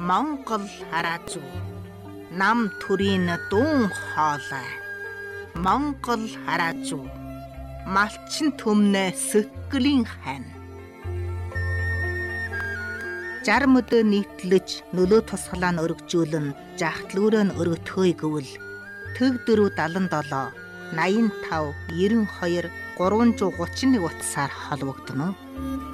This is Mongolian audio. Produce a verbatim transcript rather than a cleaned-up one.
Монгол хараа зүү. Нам төрийн дуун хоолой. Монгол хараа зүү. Малчин төмнө сөткөлийн хань. Жарм өдөө нийтлэж нөлөө тусгалаа нь өргөжүүлэн жахтлүүрөө нь өргөтхөөй гэвэл төг дөрөв далан долоо наян тав ерөн хоёр гурван зуун гучин нэг утсаар холбогдно.